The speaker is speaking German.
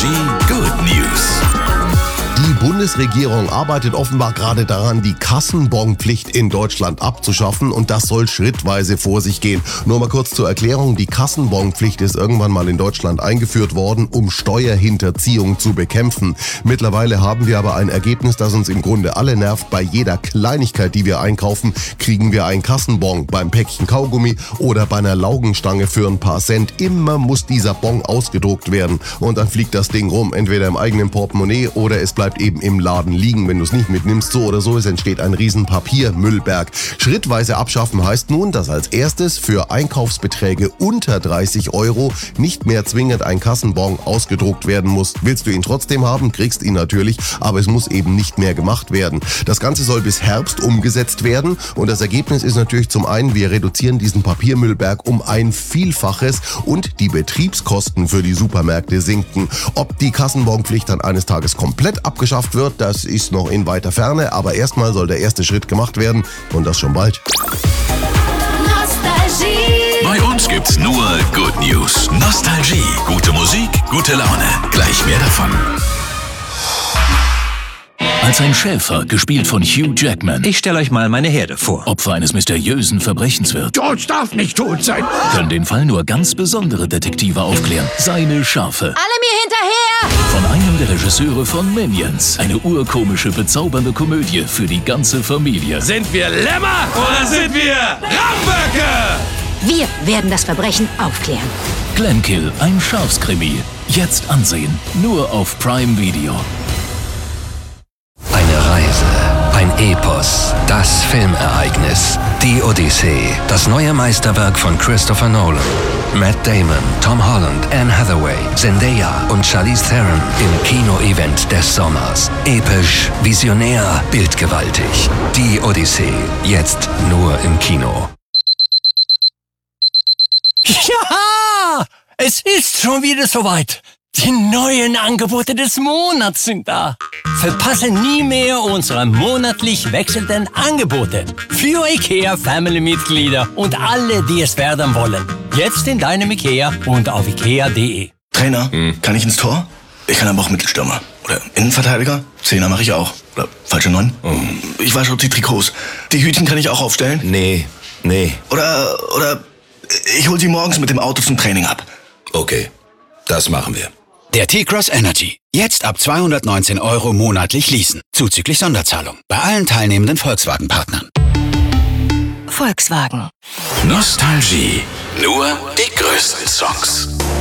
Nostalgie Good News. Die Bundesregierung arbeitet offenbar gerade daran, die Kassenbonpflicht in Deutschland abzuschaffen, und das soll schrittweise vor sich gehen. Nur mal kurz zur Erklärung: Die Kassenbonpflicht ist irgendwann mal in Deutschland eingeführt worden, um Steuerhinterziehung zu bekämpfen. Mittlerweile haben wir aber ein Ergebnis, das uns im Grunde alle nervt. Bei jeder Kleinigkeit, die wir einkaufen, kriegen wir einen Kassenbon. Beim Päckchen Kaugummi oder bei einer Laugenstange für ein paar Cent. Immer muss dieser Bon ausgedruckt werden. Und dann fliegt das Ding rum, entweder im eigenen Portemonnaie oder es bleibt eben im Laden liegen, wenn du es nicht mitnimmst. So oder so, es entsteht ein riesen Papiermüllberg. Schrittweise abschaffen heißt nun, dass als erstes für Einkaufsbeträge unter 30 Euro nicht mehr zwingend ein Kassenbon ausgedruckt werden muss. Willst du ihn trotzdem haben, kriegst ihn natürlich, aber es muss eben nicht mehr gemacht werden. Das Ganze soll bis Herbst umgesetzt werden, und das Ergebnis ist natürlich zum einen, wir reduzieren diesen Papiermüllberg um ein Vielfaches und die Betriebskosten für die Supermärkte sinken. Ob die Kassenbonpflicht dann eines Tages komplett abgeschafft wird, das ist noch in weiter Ferne, aber erstmal soll der erste Schritt gemacht werden, und das schon bald. Nostalgie. Bei uns gibt's nur Good News. Nostalgie. Gute Musik, gute Laune. Gleich mehr davon. Als ein Schäfer, gespielt von Hugh Jackman, Ich stelle euch mal meine Herde vor. Opfer eines mysteriösen Verbrechens wird, George darf nicht tot sein. können den Fall nur ganz besondere Detektive aufklären. Seine Schafe. Alle mir hinterher! Von einem der Regisseure von Minions. Eine urkomische, bezaubernde Komödie für die ganze Familie. Sind wir Lämmer oder sind wir Ramböcke? Wir werden das Verbrechen aufklären. Glenkill, ein Schafskrimi. Jetzt ansehen. Nur auf Prime Video. Eine Reise, ein Epos, das Filmereignis, die Odyssee, das neue Meisterwerk von Christopher Nolan. Matt Damon, Tom Holland, Anne Hathaway, Zendaya und Charlize Theron im Kino-Event des Sommers. Episch, visionär, bildgewaltig. Die Odyssee, jetzt nur im Kino. Ja, es ist schon wieder soweit. Die neuen Angebote des Monats sind da. Verpasse nie mehr unsere monatlich wechselnden Angebote für IKEA-Family-Mitglieder und alle, die es werden wollen. Jetzt in deinem IKEA und auf ikea.de. Trainer, kann ich ins Tor? Ich kann aber auch Mittelstürmer. Oder Innenverteidiger? Zehner mache ich auch. Oder falsche 9? Ich wasche auch die Trikots. Die Hütchen kann ich auch aufstellen? Nee. Oder ich hol sie morgens mit dem Auto zum Training ab. Okay, das machen wir. Der T-Cross Energy. Jetzt ab 219 € monatlich leasen. Zuzüglich Sonderzahlung. Bei allen teilnehmenden Volkswagen-Partnern. Volkswagen. Nostalgie. Nur die größten Songs.